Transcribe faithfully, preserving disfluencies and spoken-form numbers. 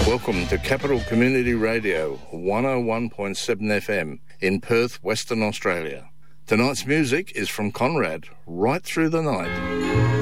Welcome to Capital Community Radio, one oh one point seven F M in Perth, Western Australia. Tonight's music is from Conrad, Right Through the Night.